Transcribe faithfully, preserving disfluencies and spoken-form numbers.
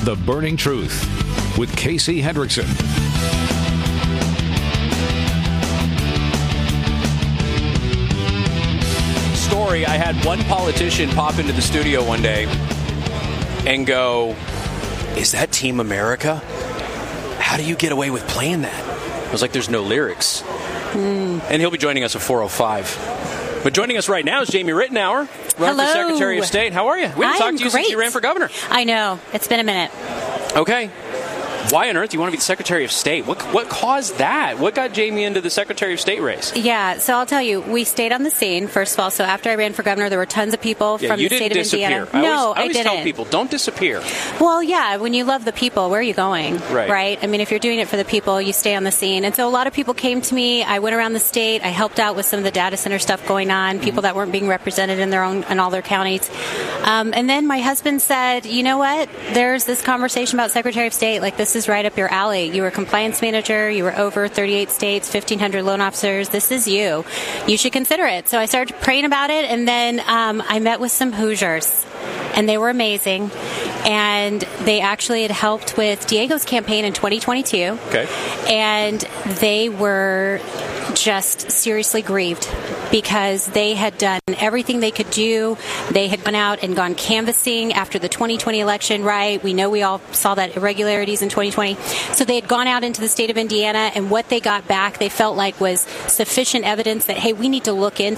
The Burning Truth with Casey Hendrickson. Story, I had one politician pop into the studio one day and go, "Is that Team America? How do you get away with playing that?" I was like, "There's no lyrics." Mm. And he'll be joining us at four oh five. But joining us right now is Jamie Rittenauer, running for Secretary of State. How are you? We haven't talked to you great. since you ran for governor. I know. It's been a minute. Okay. Why on earth do you want to be the Secretary of State? What what caused that? What got Jamie into the Secretary of State race? Yeah, so I'll tell you, we stayed on the scene, first of all. So after I ran for governor, there were tons of people yeah, from the state of disappear. Indiana. I no, always, I always I didn't. tell people, don't disappear. Well, yeah, when you love the people, where are you going? Right. Right? I mean, if you're doing it for the people, you stay on the scene. And so a lot of people came to me. I went around the state. I helped out with some of the data center stuff going on, people mm-hmm. that weren't being represented in their own in all their counties. Um, and then my husband said, you know what? There's this conversation about Secretary of State. Like, this is right up your alley. You were compliance manager. You were over thirty-eight states, fifteen hundred loan officers. This is you. You should consider it. So I started praying about it, and then um, I met with some Hoosiers, and they were amazing. And they actually had helped with Diego's campaign in twenty twenty-two. Okay. And they were just seriously grieved because they had done everything they could do. They had gone out and gone canvassing after the twenty twenty election, right? We know we all saw that irregularities in twenty twenty. So they had gone out into the state of Indiana, and what they got back, they felt like was sufficient evidence that, hey, we need to look into